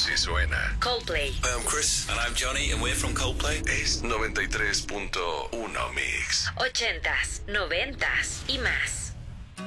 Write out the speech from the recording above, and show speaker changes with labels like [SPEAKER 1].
[SPEAKER 1] Así suena
[SPEAKER 2] Coldplay.
[SPEAKER 3] Hi, I'm Chris.
[SPEAKER 4] And I'm Johnny, and we're from Coldplay.
[SPEAKER 1] es 93.1 Mix.
[SPEAKER 2] 80s, 90s y más.